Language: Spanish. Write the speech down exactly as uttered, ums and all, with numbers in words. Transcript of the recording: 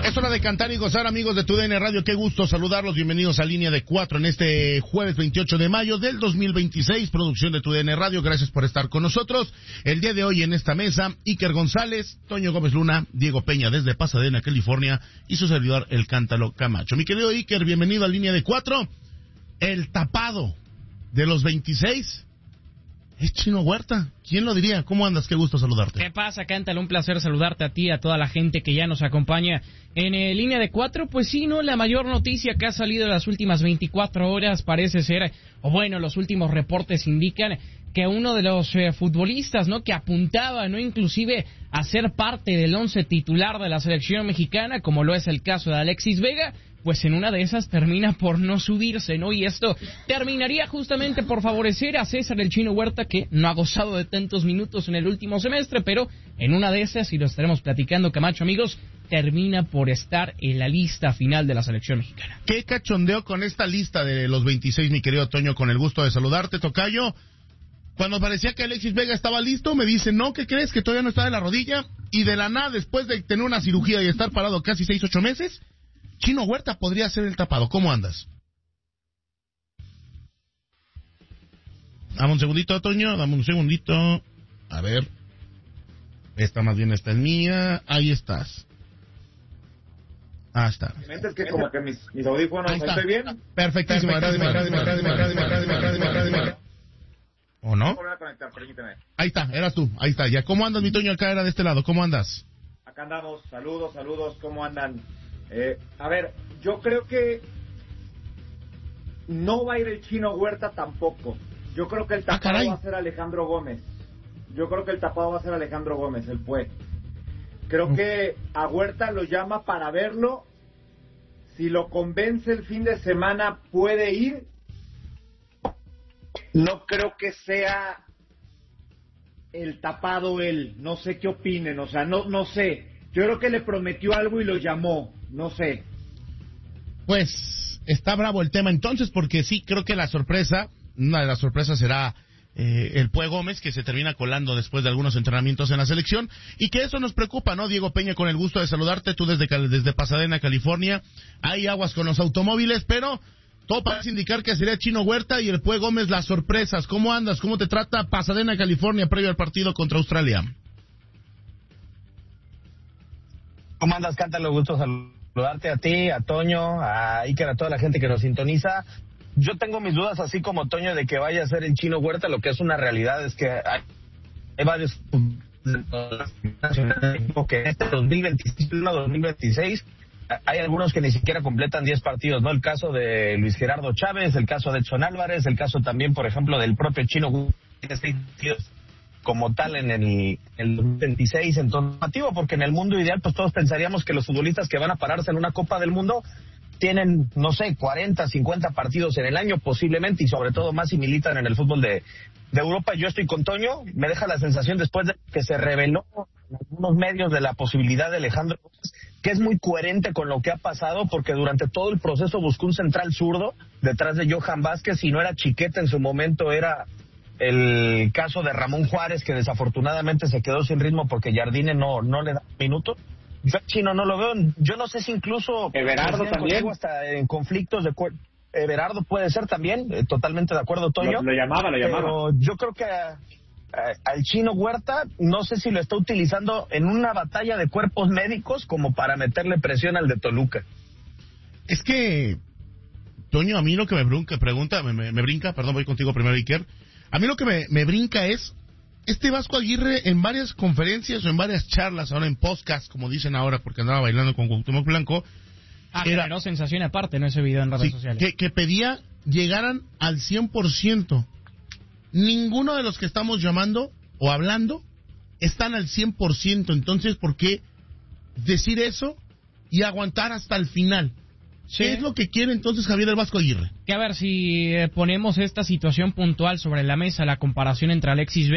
Es hora de cantar y gozar, amigos de TUDN Radio. Qué gusto saludarlos. Bienvenidos a Línea de Cuatro en este jueves veintiocho de mayo del dos mil veintiséis. Producción de TUDN Radio. Gracias por estar con nosotros. El día de hoy en esta mesa, Iker González, Toño Gómez Luna, Diego Peña desde Pasadena, California, y su servidor, el Cántalo Camacho. Mi querido Iker, bienvenido a Línea de Cuatro. El tapado de los veintiséis es Chino Huerta. ¿Quién lo diría? ¿Cómo andas? Qué gusto saludarte. ¿Qué pasa, Cántalo? Un placer saludarte a ti, a toda la gente que ya nos acompaña en eh, Línea de Cuatro. Pues sí, ¿no? La mayor noticia que ha salido en las últimas veinticuatro horas parece ser, o bueno, los últimos reportes indican que uno de los eh, futbolistas, ¿no? Que apuntaba, ¿no? Inclusive a ser parte del once titular de la selección mexicana, como lo es el caso de Alexis Vega, pues en una de esas termina por no subirse, ¿no? Y esto terminaría justamente por favorecer a César el Chino Huerta, que no ha gozado de tantos minutos en el último semestre, pero en una de esas, y lo estaremos platicando, Camacho, amigos, termina por estar en la lista final de la selección mexicana. Qué cachondeo con esta lista de los veintiséis, mi querido Toño, con el gusto de saludarte, tocayo. Cuando parecía que Alexis Vega estaba listo, me dice, no, ¿qué crees? Que todavía no está de la rodilla, y de la nada, después de tener una cirugía y estar parado casi seis, ocho meses, Chino Huerta podría ser el tapado. ¿Cómo andas? Dame un segundito, Toño, dame un segundito. A ver. Esta más bien esta es mía. Ahí estás. Ah, está. Es que como que mis, mis audífonos, ¿estoy bien? Perfectísimo. ¿O no? Ahí está, eras tú. Ahí está. Ya, ¿cómo andas, mi Toño? Acá era de este lado. ¿Cómo andas? Acá andamos. Saludos, saludos. ¿Cómo andan? Eh, a ver, yo creo que no va a ir el Chino Huerta tampoco. Yo creo que el tapado ah, va a ser Alejandro Gómez. Yo creo que el tapado va a ser Alejandro Gómez, el Pue. Creo mm. que a Huerta lo llama para verlo. Si lo convence el fin de semana, puede ir. No creo que sea el tapado él. No sé qué opinen, o sea, no, no sé. Yo creo que le prometió algo y lo llamó. No sé. Pues está bravo el tema entonces, porque sí, creo que la sorpresa, una de las sorpresas será eh, el Pue Gómez, que se termina colando después de algunos entrenamientos en la selección, y que eso nos preocupa, ¿no? Diego Peña, con el gusto de saludarte, tú desde, desde Pasadena, California. Hay aguas con los automóviles, pero todo parece indicar que sería Chino Huerta y el Pue Gómez las sorpresas. ¿Cómo andas? ¿Cómo te trata Pasadena, California, previo al partido contra Australia? ¿Cómo andas, Cántalo? Gusto saludarte a ti, a Toño, a Iker, a toda la gente que nos sintoniza. Yo tengo mis dudas, así como Toño, de que vaya a ser el Chino Huerta. Lo que es una realidad es que hay, hay varios que en este dos mil veinticinco, dos mil veintiséis hay algunos que ni siquiera completan diez partidos, ¿no? El caso de Luis Gerardo Chávez, el caso de Edson Álvarez, el caso también, por ejemplo, del propio Chino Huerta, como tal en el, el dos mil veintiséis, entonces, porque en el mundo ideal pues todos pensaríamos que los futbolistas que van a pararse en una Copa del Mundo tienen, no sé, cuarenta, cincuenta partidos en el año posiblemente, y sobre todo más si militan en el fútbol de, de Europa. Yo estoy con Toño, me deja la sensación después de que se reveló en algunos medios de la posibilidad de Alejandro Gómez, que es muy coherente con lo que ha pasado, porque durante todo el proceso buscó un central zurdo detrás de Johan Vázquez, y no era Chiquete en su momento, era el caso de Ramón Juárez, que desafortunadamente se quedó sin ritmo porque Jardine no, no le da minutos. Yo Chino no lo veo. Yo no sé si incluso Everardo también hasta en conflictos de cuerpo. Everardo puede ser también, eh, totalmente de acuerdo, Toño. Lo, lo llamaba, lo llamaba. Pero yo creo que a, a, al Chino Huerta, no sé si lo está utilizando en una batalla de cuerpos médicos como para meterle presión al de Toluca. Es que, Toño, a mí lo que me brinca, pregunta, me, me, me brinca, perdón, voy contigo primero, Iker. A mí lo que me, me brinca es este Vasco Aguirre en varias conferencias o en varias charlas, ahora en podcast, como dicen ahora, porque andaba bailando con Cuauhtémoc Blanco. Ah, era, generó sensación aparte, ¿no? Ese video en redes sí, sociales. Que, que pedía llegaran al cien por ciento. Ninguno de los que estamos llamando o hablando están al cien por ciento. Entonces, ¿por qué decir eso y aguantar hasta el final? Sí. ¿Qué es lo que quiere entonces Javier del Vasco Aguirre? Que a ver, si eh, ponemos esta situación puntual sobre la mesa, la comparación entre Alexis